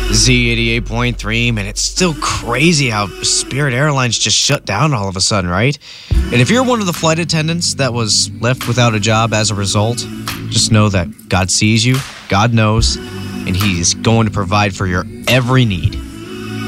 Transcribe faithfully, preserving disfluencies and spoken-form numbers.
Z eighty-eight point three, man, it's still crazy how Spirit Airlines just shut down all of a sudden, right? And if you're one of the flight attendants that was left without a job as a result, just know that God sees you, God knows, and He's going to provide for your every need.